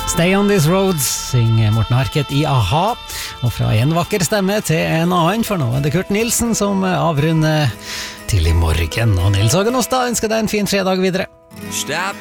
Stay on these roads, synger Morten Harket i A-ha. Og fra en vakker stemme til en annen, for nå det Kurt Nilsen som avrunder til i morgen. Og Nils Ågen Ostad ønsker deg en fin fredag videre. Stop